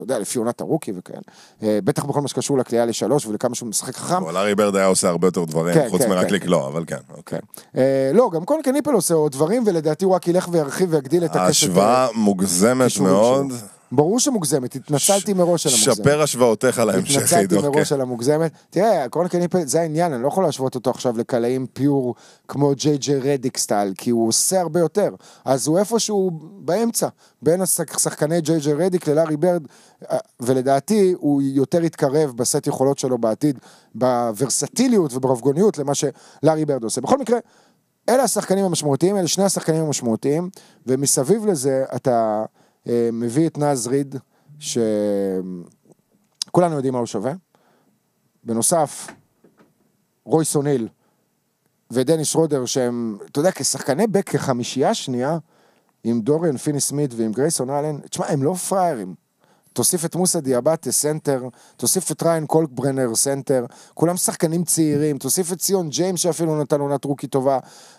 יודע, לפי עונת הרוקי וכאלה, בטח בכל מה שקשור לקליעה ל3 ולכמה שהוא משחק חכם. לארי ברד היה עושה הרבה יותר דברים, חוץ מרק לקלוע, אבל כן. לא, גם קונלי קניפל עושה עוד דברים, ולדעתי הוא רק ילך וירחיב ויגדיל את הקשת. ההשוואה מוגזמת מאוד. ברור שמוגזמת, התנצלתי מראש על המוגזמת. שפר השוואותיך להמשך. התנצלתי מראש על המוגזמת. תראה, קונלי קניפל, זה העניין, אני לא יכול להשוות אותו עכשיו לקלעים פיור כמו ג'יי רדיק סטייל, כי הוא עושה הרבה יותר. אז הוא איפשהו באמצע, בין השחקני ג'יי רדיק ללארי ברד, ולדעתי הוא יותר יתקרב בסט יכולות שלו בעתיד, בוורסטיליות וברבגוניות למה שלארי ברד עושה. בכל מקרה, אלה השחקנים המשמעותיים, אלה שני השחקנים המשמעותיים, ומסביב לזה אתה מביא את נאז ריד, שכולנו יודעים מה הוא שווה. בנוסף, רויס אוניל ודניס רודר, שהם, אתה יודע, כשחקני בק כחמישייה שנייה, עם דוריאן פיני סמית ועם גרייסון אלן, תשמע, הם לא פריירים. תוסיף את מוסא דיאבטה סנטר, תוסיף את ריין קולקברנר סנטר, כולם שחקנים צעירים, תוסיף את ציון ג'יימס שאפילו נתן עונת רוקי טובה,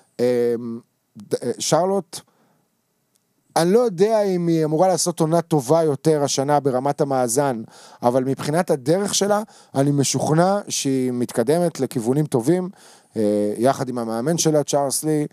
שרלוט, אני לא יודע אם היא אמורה לעשות עונה טובה יותר השנה ברמת המאזן, אבל מבחינת הדרך שלה, אני משוכנע שהיא מתקדמת לכיוונים טובים, יחד עם המאמן שלה, צ'ארלס לי,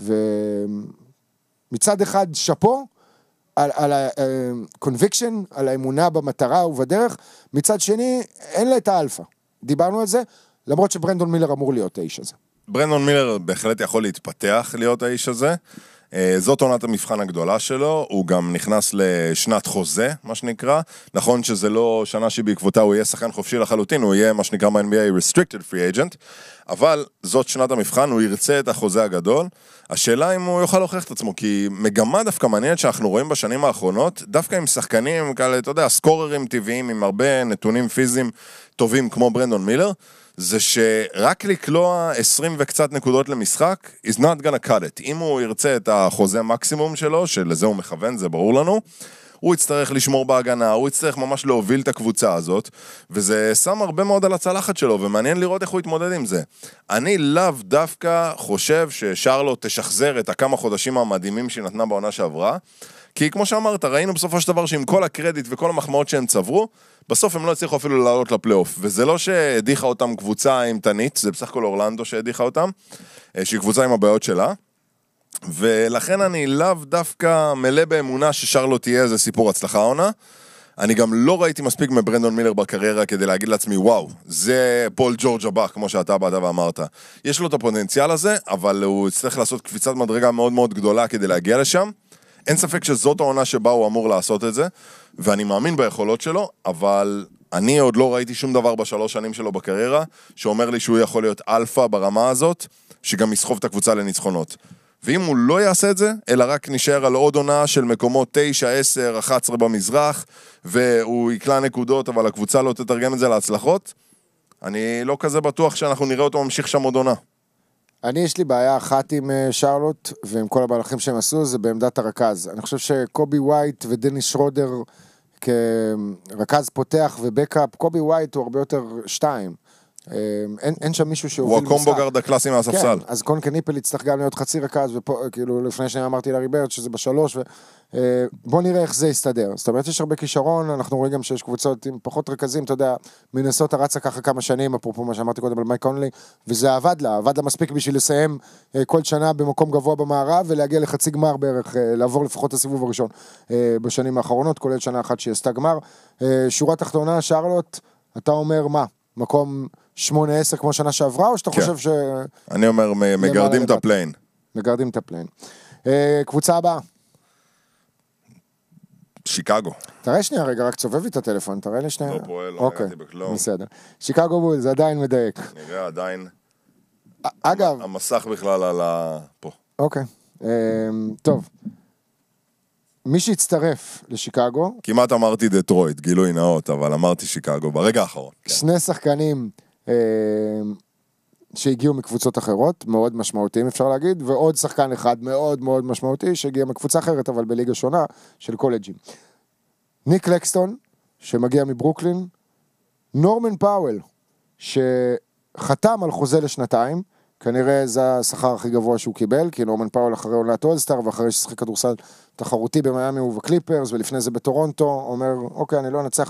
ומצד אחד שפו, על ה-conviction, על האמונה במטרה ובדרך, מצד שני, אין לה את האלפא. דיברנו על זה, למרות שברנדון מילר אמור להיות האיש הזה. ברנדון מילר בהחלט יכול להתפתח להיות האיש הזה, זאת עונת המבחן הגדולה שלו, הוא גם נכנס לשנת חוזה, מה שנקרא, נכון שזה לא שנה שבעקבותה הוא יהיה שחקן חופשי לחלוטין, הוא יהיה מה שנקרא ב-NBA restricted free agent, אבל זאת שנת המבחן, הוא ירצה את החוזה הגדול, השאלה אם הוא יוכל להוכיח את עצמו, כי מגמה דווקא מעניינת שאנחנו רואים בשנים האחרונות, דווקא עם שחקנים כאלה, אתה יודע, סקוררים טבעיים, עם הרבה נתונים פיזיים טובים כמו ברנדון מילר, זה שרק לקלוע 20 וקצת נקודות למשחק, is not gonna cut it. אם הוא ירצה את החוזה מקסימום שלו, שלזה הוא מכוון, זה ברור לנו, הוא יצטרך לשמור בהגנה, הוא יצטרך ממש להוביל את הקבוצה הזאת, וזה שם הרבה מאוד על הצלחת שלו, ומעניין לראות איך הוא יתמודד עם זה. אני לאו דווקא חושב ששרלוט תשחזר את הכמה חודשים המדהימים שהיא נתנה בעונה שעברה, כי כמו שאמרת, ראינו בסופו של דבר שעם כל הקרדיט וכל המחמאות שהם צברו, בסוף הם לא הצליחו אפילו לעלות לפלייאוף, וזה לא שהדיחה אותם קבוצה אימתנית, זה בסך הכל אורלנדו שהדיחה אותם, שהיא קבוצה עם הבעיות שלה, ולכן אני לאו דווקא מלא באמונה ששרלוט תהיה איזה סיפור הצלחה עונה, אני גם לא ראיתי מספיק מברנדון מילר בקריירה כדי להגיד לעצמי, וואו, זה פול ג'ורג' הבא, כמו שאתה באת ואמרת. יש לו את הפוטנציאל הזה, אבל הוא יצטרך לעשות קפיצת מדרגה מאוד מאוד גדולה כדי להגיע לשם, אין ספק שזאת העונה שבה הוא אמור לעשות את זה, ואני מאמין ביכולות שלו, אבל אני עוד לא ראיתי שום דבר בשלוש שנים שלו בקריירה, שאומר לי שהוא יכול להיות אלפא ברמה הזאת, שגם יסחוב את הקבוצה לניצחונות. ואם הוא לא יעשה את זה, אלא רק נשאר על עוד עונה של מקומות 9, 10, 11 במזרח, והוא יקלה נקודות, אבל הקבוצה לא תתרגם את זה להצלחות, אני לא כזה בטוח שאנחנו נראה אותו ממשיך שם עוד עונה. יש לי בעיה אחת עם שרלוט, ועם כל המהלכים שהם עשו, זה בעמדת הרכז. אני חושב שקובי ווייט ודניס שרודר כרכז פותח ובקאפ, קובי ווייט הוא הרבה יותר 2. אין שם מישהו שהוביל משחק. הוא הקומבו גארד הקלאסי מהספסל. כן, אז קון קניפל יצטרך גם להיות חצי רכז, וכאילו לפני שאני אמרתי לארי ברד שזה ב3, בוא נראה איך זה יסתדר. זאת אומרת, יש הרבה כישרון, אנחנו רואים גם שיש קבוצות עם פחות רכזים, אתה יודע, מנסות הרצה ככה כמה שנים, אפרופו מה שאמרתי קודם על מייק קונלי, וזה עבד לה מספיק בשביל לסיים כל שנה במקום גבוה במערב, ולהגיע לחצי גמר בערך, לעבור לפחות הסיבוב הראשון בשנים האחרונות, כולל שנה אחת שהיא עשתה גמר. שורה תחתונה, שרלוט, אתה אומר מה? מקום 8-10 כמו שנה שעברה, או שאתה חושב ש... אני אומר, מגרדים את הפליין. מגרדים את הפליין. קבוצה הבאה. שיקגו. תראה שנייה רגע, רק צובב לי את הטלפון, תראה לי שנייה. לא פועל, לא נגעתי בכלום. בסדר. שיקגו בולס, עדיין מדייק. נראה עדיין. אגב. המסך בכלל על פה. אוקיי. טוב. מי שהצטרף לשיקגו... כמעט אמרתי דטרויט, גילוי נאות, אבל אמרתי שיקגו ברגע האחרון. שני שחקנים שהגיעו מקבוצות אחרות, מאוד משמעותיים אפשר להגיד, ועוד שחקן אחד מאוד מאוד משמעותי, שהגיע מקבוצה אחרת, אבל בליגה שונה, של קולג'ים. ניק לקסטון, שמגיע מברוקלין, נורמן פאוול, שחתם על חוזה לשנתיים, כנראה זה השכר הכי גבוה שהוא קיבל, כי נורמן פאול אחרי עונת אולסטאר, ואחרי ששחק כדורסל תחרותי במיימי ובקליפרס, ולפני זה בטורונטו, אומר, אוקיי, אני לא אנצח